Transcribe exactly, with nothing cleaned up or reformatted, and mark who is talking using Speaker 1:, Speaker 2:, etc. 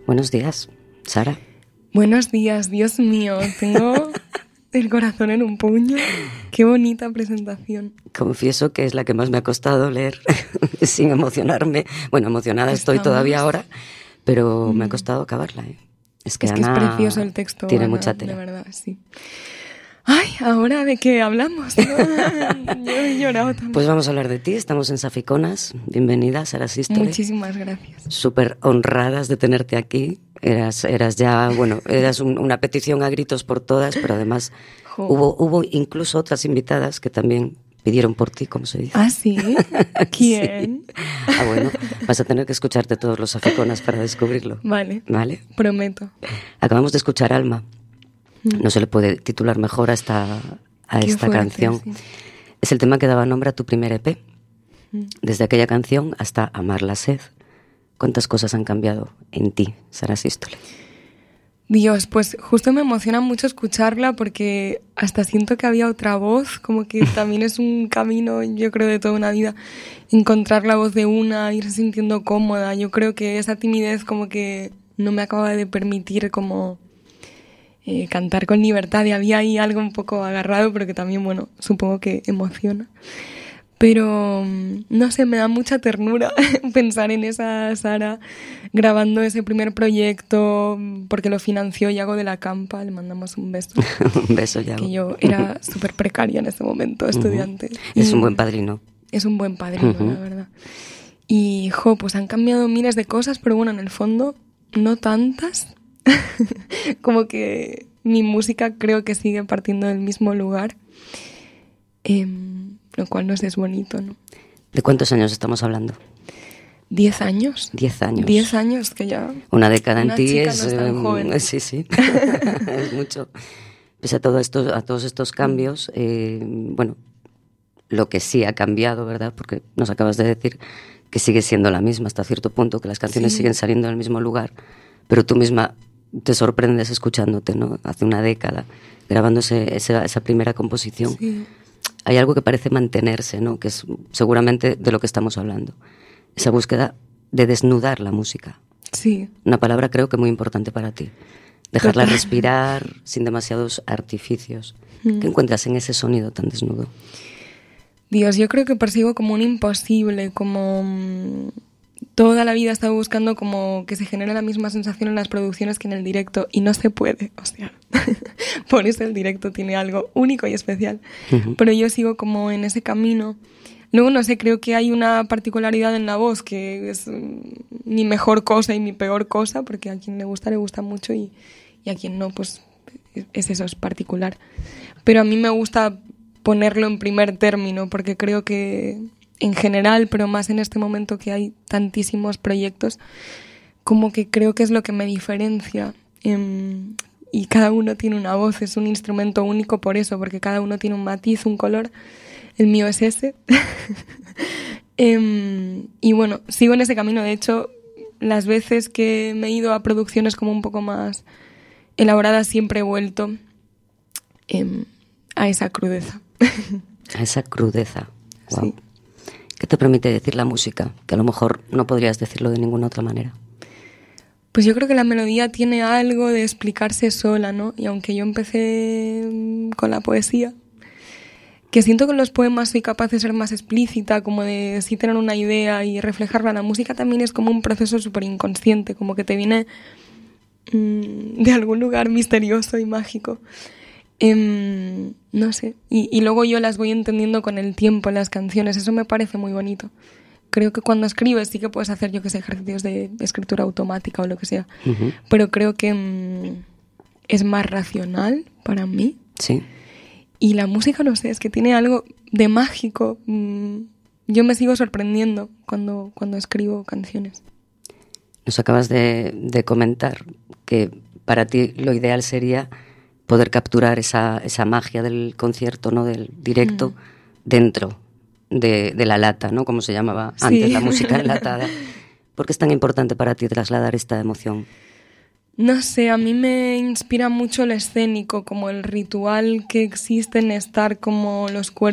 Speaker 1: Buenos días, Sara.
Speaker 2: Buenos días, Dios mío, tengo el corazón en un puño. Qué bonita presentación.
Speaker 1: Confieso que es la que más me ha costado leer sin emocionarme. Bueno, emocionada estoy
Speaker 2: Estamos...
Speaker 1: todavía ahora, pero
Speaker 2: mm.
Speaker 1: me ha costado acabarla. ¿eh? Es que,
Speaker 2: es, que
Speaker 1: Ana
Speaker 2: es precioso el texto.
Speaker 1: Tiene
Speaker 2: Ana,
Speaker 1: mucha tela.
Speaker 2: De verdad, sí. Ay, ¿ahora de qué hablamos? ¿No? Yo he llorado también.
Speaker 1: Pues vamos a hablar de ti, estamos en Saficonas. Bienvenida, Sara Sístole.
Speaker 2: Muchísimas gracias.
Speaker 1: Súper honradas de tenerte aquí. Eras, eras ya, bueno, eras un, una petición a gritos por todas, pero además hubo, hubo incluso otras invitadas que también pidieron por ti, como se dice.
Speaker 2: ¿Ah, sí? ¿Quién?
Speaker 1: Sí. Ah, bueno, vas a tener que escucharte todos los Saficonas para descubrirlo.
Speaker 2: Vale,
Speaker 1: ¿Vale?
Speaker 2: Prometo.
Speaker 1: Acabamos de escuchar Alma. No se le puede titular mejor a esta, a esta
Speaker 2: fuerte,
Speaker 1: canción.
Speaker 2: Sí.
Speaker 1: Es el tema que daba nombre a tu primer E Pe. Desde aquella canción hasta Amar la sed. ¿Cuántas cosas han cambiado en ti, Sara Sístole?
Speaker 2: Dios, pues justo me emociona mucho escucharla porque hasta siento que había otra voz, como que también es un camino, yo creo, de toda una vida, encontrar la voz de una, irse sintiendo cómoda. Yo creo que esa timidez como que no me acaba de permitir como eh, cantar con libertad, y había ahí algo un poco agarrado, pero que también, bueno, supongo que emociona. Pero, no sé, me da mucha ternura pensar en esa Sara grabando ese primer proyecto, porque lo financió Yago de la Campa, le mandamos un beso.
Speaker 1: Un beso, Yago.
Speaker 2: Que yo era súper precaria en ese momento, estudiante.
Speaker 1: Uh-huh. Es un buen padrino.
Speaker 2: Es un buen padrino, uh-huh. La verdad. Y, jo, pues han cambiado miles de cosas, pero bueno, en el fondo, no tantas. Como que mi música creo que sigue partiendo del mismo lugar. Eh, Lo cual no sé, es bonito, ¿no?
Speaker 1: ¿De cuántos años estamos hablando?
Speaker 2: Diez años.
Speaker 1: Diez años.
Speaker 2: Diez años, que ya...
Speaker 1: Una década en
Speaker 2: una
Speaker 1: ti
Speaker 2: chica
Speaker 1: es...
Speaker 2: no es tan
Speaker 1: eh,
Speaker 2: joven.
Speaker 1: Sí, sí. Es mucho. Pese a, todo esto, a todos estos cambios, eh, bueno, lo que sí ha cambiado, ¿verdad? Porque nos acabas de decir que sigue siendo la misma hasta cierto punto, que las canciones sí. siguen saliendo del mismo lugar, pero tú misma te sorprendes escuchándote, ¿no? Hace una década, grabando ese, esa, esa primera composición.
Speaker 2: Sí.
Speaker 1: Hay algo que parece mantenerse, ¿no? Que es seguramente de lo que estamos hablando. Esa búsqueda de desnudar la música.
Speaker 2: Sí.
Speaker 1: Una palabra creo que muy importante para ti. Dejarla Total. respirar sin demasiados artificios. Mm. ¿Qué encuentras en ese sonido tan desnudo?
Speaker 2: Dios, yo creo que persigo como un imposible, como... Toda la vida he estado buscando como que se genere la misma sensación en las producciones que en el directo, y no se puede, o sea, por eso el directo tiene algo único y especial. Uh-huh. Pero yo sigo como en ese camino. Luego, no sé, creo que hay una particularidad en la voz que es mi mejor cosa y mi peor cosa, porque a quien le gusta, le gusta mucho, y, y a quien no, pues es eso, es particular. Pero a mí me gusta ponerlo en primer término, porque creo que... en general, pero más en este momento que hay tantísimos proyectos, como que creo que es lo que me diferencia. Eh, y cada uno tiene una voz, es un instrumento único por eso, porque cada uno tiene un matiz, un color. El mío es ese. eh, y bueno, sigo en ese camino. De hecho, las veces que me he ido a producciones como un poco más elaboradas, siempre he vuelto eh, a esa crudeza.
Speaker 1: A esa crudeza. Wow.
Speaker 2: Sí.
Speaker 1: ¿Qué te permite decir la música? Que a lo mejor no podrías decirlo de ninguna otra manera.
Speaker 2: Pues yo creo que la melodía tiene algo de explicarse sola, ¿no? Y aunque yo empecé con la poesía, que siento que en los poemas soy capaz de ser más explícita, como de sí tener una idea y reflejarla. La música también es como un proceso súper inconsciente, como que te viene mmm, de algún lugar misterioso y mágico. Eh, no sé, y, y luego yo las voy entendiendo con el tiempo, las canciones, eso me parece muy bonito. Creo que cuando escribes sí que puedes hacer, yo que sé, ejercicios de escritura automática o lo que sea, uh-huh. pero creo que mmm, es más racional para mí.
Speaker 1: Sí.
Speaker 2: Y la música, no sé, es que tiene algo de mágico. Mmm, yo me sigo sorprendiendo cuando, cuando escribo canciones.
Speaker 1: Nos acabas de, de comentar que para ti lo ideal sería poder capturar esa, esa magia del concierto, ¿no? Del directo, mm. dentro de, de la lata, ¿no? Como se llamaba antes, sí. La música enlatada. ¿Por qué es tan importante para ti trasladar esta emoción?
Speaker 2: No sé, a mí me inspira mucho el escénico, como el ritual que existe en estar como los cuerpos